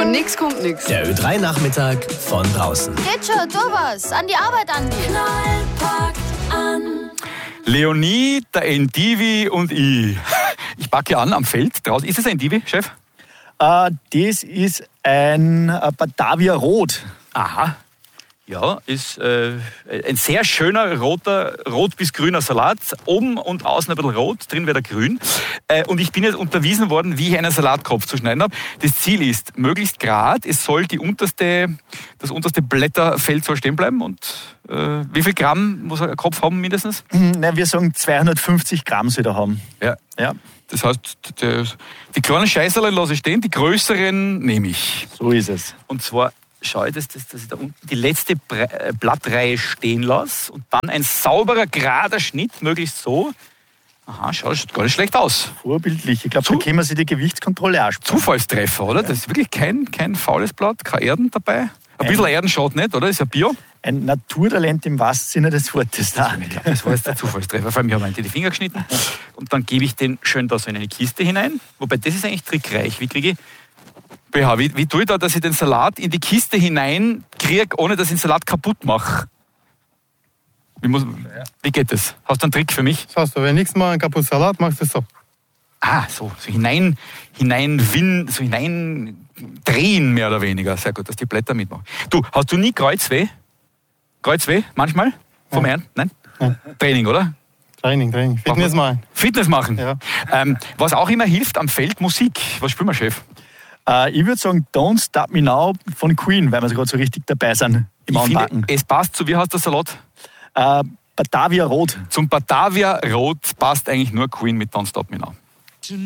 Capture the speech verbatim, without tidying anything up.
Von nix kommt nix. Der Ö drei Nachmittag von draußen. Geht schon, tu was. An die Arbeit, Andi. Knall packt an. Leonie, der Endivi und ich. Ich packe an am Feld draußen. Ist es ein Endivi, Chef? Äh, das ist ein äh, Batavia Rot. Aha. Ja, ist äh, ein sehr schöner roter, rot bis grüner Salat. Oben und außen ein bisschen rot, drin wird er grün. Äh, und ich bin jetzt unterwiesen worden, wie ich einen Salatkopf zu schneiden habe. Das Ziel ist, möglichst gerade, es soll die unterste, das unterste Blätterfeld soll stehen bleiben. Und äh, wie viel Gramm muss ein Kopf haben mindestens? Hm, nein, wir sagen zweihundertfünfzig Gramm soll er haben. Ja. Ja. Das heißt, die, die kleinen Scheißerle lasse ich stehen, die größeren nehme ich. So ist es. Und zwar schaue ich, dass, dass, dass ich da unten die letzte Bre- Blattreihe stehen lasse und dann ein sauberer, gerader Schnitt, möglichst so. Aha, schau, das schaut gar nicht schlecht aus. Vorbildlich. Ich glaube, da Zu- können wir sich die Gewichtskontrolle ansparen. Zufallstreffer, oder? Das ist wirklich kein, kein faules Blatt, kein Erden dabei. Ein bisschen Erden schaut nicht, oder? Ist ja Bio. Ein Naturtalent im wahrsten Sinne des Wortes. Ich glaube, das war jetzt der Zufallstreffer. Vor allem, ich habe die Finger geschnitten. Und dann gebe ich den schön da so in eine Kiste hinein. Wobei, das ist eigentlich trickreich. Wie kriege ich... B H, wie, wie tue ich da, dass ich den Salat in die Kiste hinein kriege, ohne dass ich den Salat kaputt mache? Wie, muss, wie geht das? Hast du einen Trick für mich? Schaust du, wenn nichts mal einen kaputten Salat machst, du es so. Ah, so, so hinein, hinein, win, so hinein drehen, mehr oder weniger. Sehr gut, dass die Blätter mitmachen. Du, hast du nie Kreuzweh? Kreuzweh, manchmal? Vom Nein. Ernten? Nein? Nein. Training, oder? Training, Training. Fitness machen. Fitness machen. Ja. Ähm, was auch immer hilft am Feld, Musik. Was spielen wir, Chef? Äh, ich würde sagen, Don't Stop Me Now von Queen, weil wir so gerade so richtig dabei sind im Ich finde, Anbacken. es passt zu, wie heißt der Salat? Äh, Batavia Rot. Zum Batavia Rot passt eigentlich nur Queen mit Don't Stop Me Now.